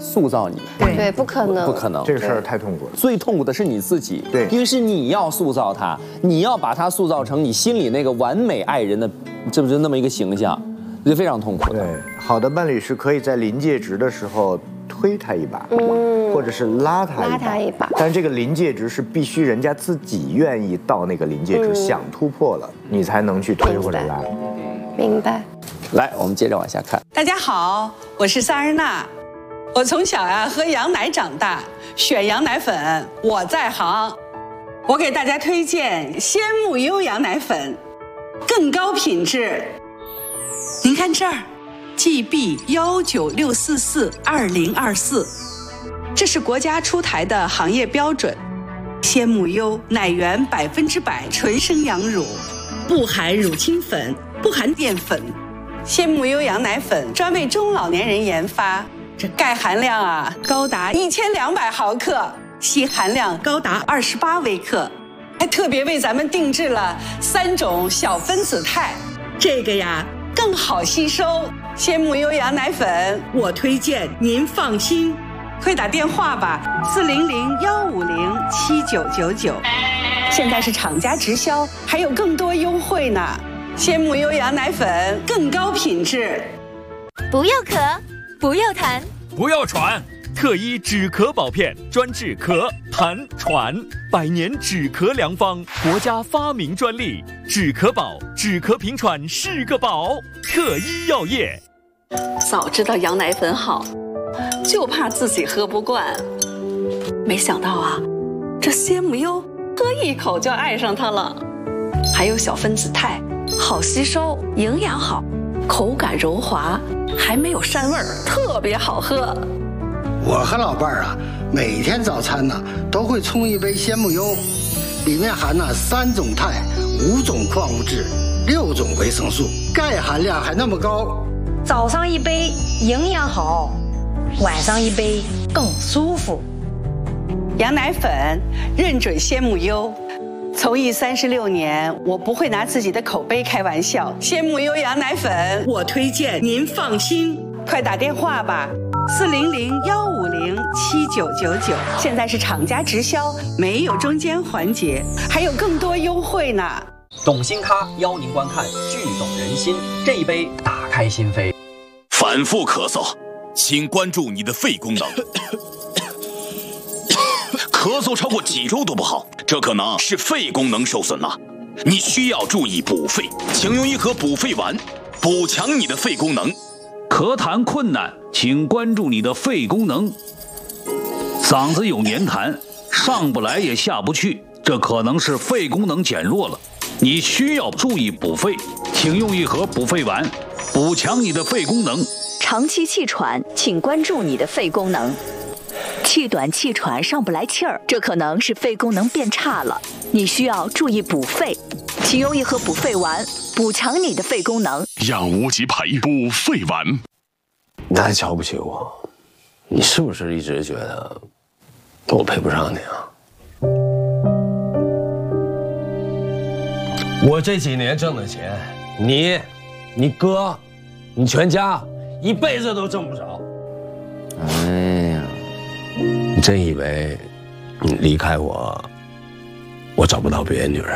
塑造你。 对，不可能， 不可能， 这个事儿太痛苦了。 最痛苦的是你自己， 对， 因为是你要塑造他，你要把他塑造成你心里那个完美爱人的，这不是那么一个形象，就非常痛苦。 对，好的伴侣是可以在临界值的时候推他一把，或者是拉他一把，但是这个临界值是必须人家自己愿意到那个临界值，想突破了，你才能去推或者拉。 明白。 来，我们接着往下看。 大家好，我是萨尔娜。我从小喝羊奶长大，选羊奶粉我在行。我给大家推荐鲜木优羊奶粉，更高品质。您看这儿 ，GB196442024，这是国家出台的行业标准。鲜木优奶源100%纯生羊乳，不含乳清粉，不含淀粉。鲜木优羊奶粉专为中老年人研发。这钙含量高达1200毫克，硒含量高达28微克，还特别为咱们定制了3种小分子肽，这个更好吸收。鲜木优羊奶粉我推荐您放心，快打电话吧，400-150-7999，现在是厂家直销，还有更多优惠呢。鲜木优羊奶粉更高品质。 不要咳，不要痰， 不要喘，特医止咳保片专治咳、痰、喘，100年止咳良方，国家发明专利，止咳宝，止咳平喘是个宝。特医药业。 早知道羊奶粉好，就怕自己喝不惯。没想到这鲜木优喝一口就爱上它了，还有小分子肽，好吸收，营养好，口感柔滑，还没有膻味儿，特别好喝。 我和老伴儿每天早餐都会冲一杯鲜木优，里面含3种肽、5种矿物质、6种维生素，钙含量还那么高。 早上一杯营养好，晚上一杯更舒服。 羊奶粉认准鲜木优。从艺36年，我不会拿自己的口碑开玩笑。鲜木优羊奶粉，我推荐您放心，快打电话吧，400-150-7999，现在是厂家直销，没有中间环节，还有更多优惠呢。 懂心咖邀您观看剧懂人心，这一杯打开心扉。 反复咳嗽，请关注你的肺功能。咳嗽超过几周都不好，这可能是肺功能受损了，你需要注意补肺，请用一盒补肺丸，补强你的肺功能。 咳痰困难，请关注你的肺功能。嗓子有黏痰，上不来也下不去，这可能是肺功能减弱了，你需要注意补肺，请用一盒补肺丸，补强你的肺功能。 长期气喘，请关注你的肺功能。气短气喘上不来气儿，这可能是肺功能变差了，你需要注意补肺，请用一盒补肺丸，补强你的肺功能。 养无极培补肺丸。 你太瞧不起我，你是不是一直觉得我配不上你我这几年挣的钱，你哥，你全家一辈子都挣不着。哎呀，你真以为你离开我找不到别的女人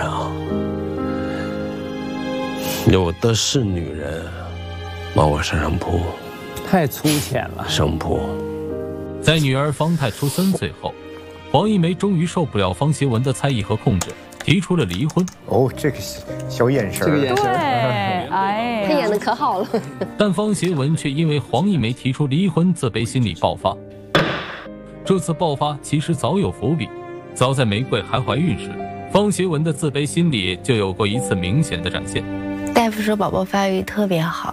有的是女人往我身上扑， 太粗浅了。 生扑。 在女儿方太出3岁后，黄一梅终于受不了方协文的猜疑和控制，提出了离婚。 这个小眼神， 对，他演的可好了。 但方协文却因为黄一梅提出离婚，自卑心理爆发。这次爆发其实早有伏笔，早在玫瑰还怀孕时，方协文的自卑心理就有过一次明显的展现。 大夫说宝宝发育特别好。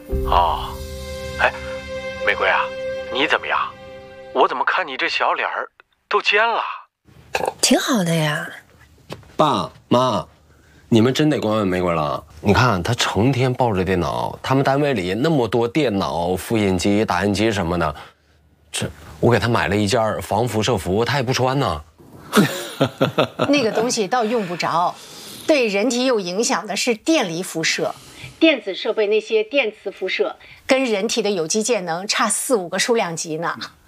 玫瑰你怎么样？我怎么看你这小脸儿都尖了？ 挺好的呀。 爸妈，你们真得管管玫瑰了。你看她成天抱着电脑，他们单位里那么多电脑、复印机、打印机什么的，我给她买了一件防辐射服，她也不穿呢。 那个东西倒用不着，对人体有影响的是电离辐射。电子设备那些电磁辐射跟人体的有机键能差4-5个数量级呢。